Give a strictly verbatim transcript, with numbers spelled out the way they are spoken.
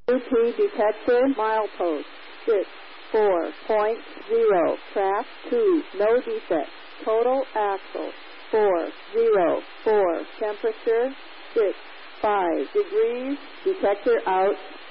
U T detector, milepost, six, four point zero, track two, no defect, total axle, four, zero, four, temperature, six, five degrees, detector out.